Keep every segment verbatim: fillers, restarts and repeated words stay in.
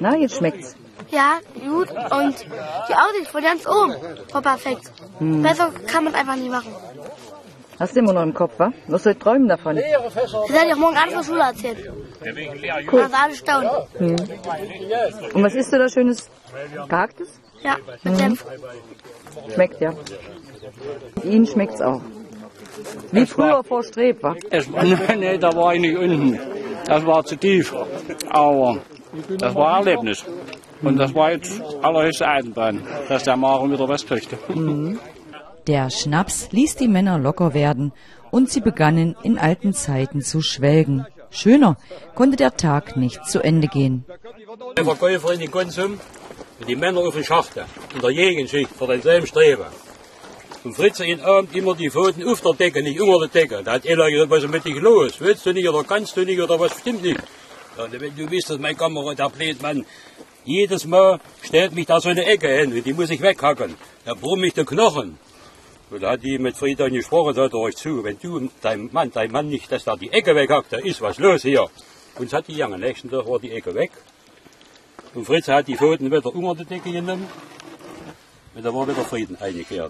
Na, jetzt schmeckt's. Ja, gut. Und die Aussicht von ganz oben war perfekt. Hm. Besser kann man einfach nicht machen. Hast du immer noch im Kopf, wa? Was soll ich träumen davon? Das hätte ich auch morgen alles von der Schule erzählt. Cool. Also alle staunen. Hm. Und was isst du da Schönes? Gehacktes? Ja, mit Senf. Hm. Schmeckt, ja. Ihnen schmeckt's auch. Wie früher vor Streb, wa? Es, nee, nee, da war ich nicht unten. Das war zu tief. Aber das war ein Erlebnis. Und das war jetzt allerhöchste Eisenbahn, dass der Maren wieder was kriegte. Mhm. Der Schnaps ließ die Männer locker werden und sie begannen in alten Zeiten zu schwelgen. Schöner konnte der Tag nicht zu Ende gehen. Der Verkäufer in den Konsum und die Männer auf den Schachte in der Gegenschicht vor denselben Streben. Und Fritze in Abend immer die Pfoten auf der Decke, nicht unter der Decke. Da hat einer gesagt, was ist mit dich los? Willst du nicht oder kannst du nicht oder was stimmt nicht? Ja, wenn du wisst, dass mein Kamerad, der Blödmann, jedes Mal stellt mich da so eine Ecke hin und die muss ich weghacken. Da brummt mich der Knochen. Und da hat die mit Friedrich gesprochen, sagt er euch zu, wenn du, dein Mann, dein Mann nicht, dass da die Ecke weghackt, da ist was los hier. Und es hat die Jange, nächsten Tag war die Ecke weg. Und Fritz hat die Pfoten wieder unter die Decke genommen. Und da war wieder Frieden eingekehrt.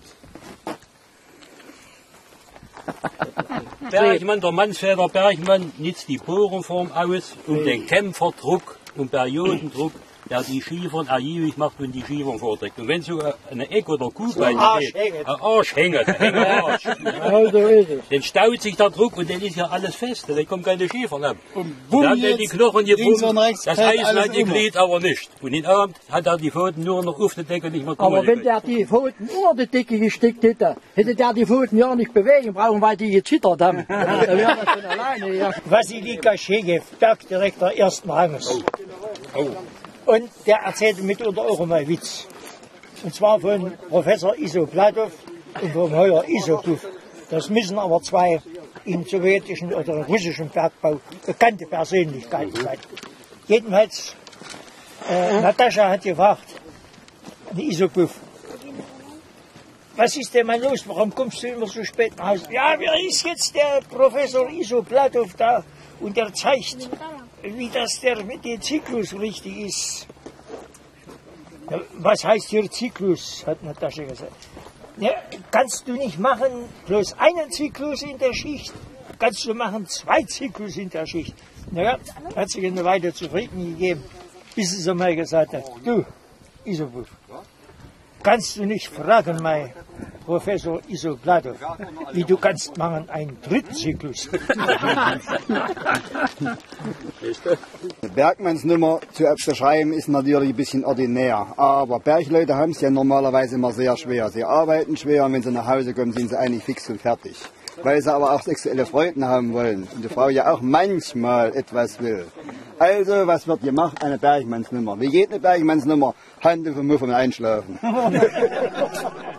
Bergmann, der Mannsväter Bergmann nutzt die Bohrungsform aus, um den Kämpferdruck und Periodendruck, der die Schiefern ergiebig macht und die Schiefern vordrückt. Und wenn so eine Eck oder Kuhbein steht, ein Arsch hängt, ein Arsch, dann staut sich der Druck und dann ist ja alles fest, dann kommt keine Schiefern ab. Und dann werden die Knochen gebrummt, das Eisen hat geglied, aber nicht. Und in Abend hat er die Pfoten nur noch auf der Decke nicht mehr Aber wenn der die Pfoten unter die Decke gesteckt hätte, hätte der die Pfoten ja nicht bewegen brauchen, weil die gezittert haben. Dann wäre das von alleine, ja. Vassilika Schegew, Bergdirektor ersten Ranges. Oh. Oh. Und der erzählte mitunter auch immer einen Witz. Und zwar von Professor Iso Platow und vom Heuer Isopov. Das müssen aber zwei im sowjetischen oder russischen Bergbau bekannte Persönlichkeiten sein. Jedenfalls, äh, Natascha hat gefragt, die Isopov, was ist denn mal los, warum kommst du immer so spät nach Hause? Ja, wer ist jetzt der Professor Iso Platow da und der zeigt, wie das der mit dem Zyklus richtig ist. Ja, was heißt hier Zyklus, hat Natascha gesagt. Ja, kannst du nicht machen, bloß einen Zyklus in der Schicht, kannst du machen zwei Zyklus in der Schicht. Naja, hat sich eine Weile zufrieden gegeben, bis sie so mal gesagt hat, du, Isopov, kannst du nicht fragen, mein Professor Iso Platow, wie du kannst machen einen Drittzyklus. Bergmannsnummer zu beschreiben ist natürlich ein bisschen ordinär, aber Bergleute haben es ja normalerweise immer sehr schwer. Sie arbeiten schwer und wenn sie nach Hause kommen, sind sie eigentlich fix und fertig. Weil sie aber auch sexuelle Freuden haben wollen und die Frau ja auch manchmal etwas will. Also, was wird gemacht? Eine Bergmannsnummer. Wie geht eine Bergmannsnummer? Handel vom Muff und Einschlafen.